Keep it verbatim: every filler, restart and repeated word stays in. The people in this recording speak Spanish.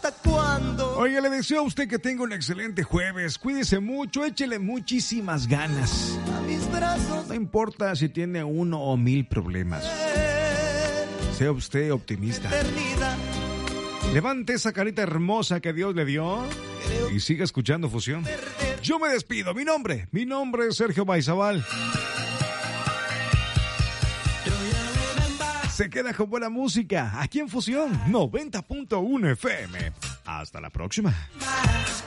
¿Hasta cuándo? Oiga, le deseo a usted que tenga un excelente jueves. Cuídese mucho, échele muchísimas ganas. A mis brazos. No importa si tiene uno o mil problemas. Sea usted optimista. Eternidad. Levante esa carita hermosa que Dios le dio y siga escuchando Fusión. Yo me despido. Mi nombre, mi nombre es Sergio Baizabal. Se queda con buena música aquí en Fusión noventa punto uno F M. Hasta la próxima.